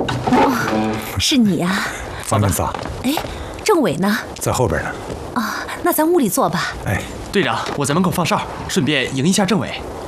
是你呀， 方根子。 哎，政委呢？ 在后边呢。 啊，那咱屋里坐吧。 哎， 队长，我在门口放哨，顺便迎一下政委。